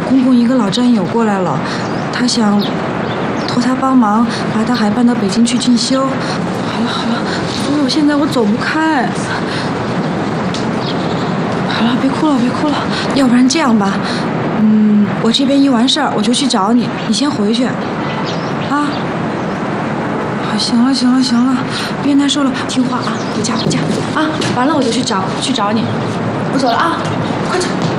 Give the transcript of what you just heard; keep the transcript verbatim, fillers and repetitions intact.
公公一个老战友过来了，他想托他帮忙把大海搬到北京去进修。好了好了，所以我现在我走不开。好了，别哭了别哭了，要不然这样吧，嗯，我这边一完事儿我就去找你，你先回去。啊。行了行了行了，别难受了，听话啊，回家回家啊！完了我就去找去找你，我走了啊，快走。